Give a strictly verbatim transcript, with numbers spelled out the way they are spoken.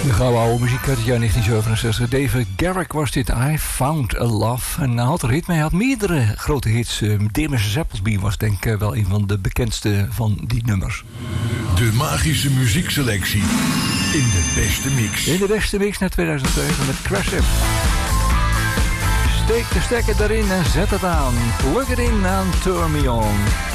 De gouden oude muziek uit het jaar negentien zevenenzestig. David Garrick was dit. I Found a Love. En hij had er hit mee. Hij had meerdere grote hits. Uh, Dear missus Appleby was denk ik uh, wel een van de bekendste van die nummers. De magische muziekselectie in de beste mix. In de beste mix naar tweeduizend zeven met Crash It. Steek de stekker erin en zet het aan. Plug it in en turn me on.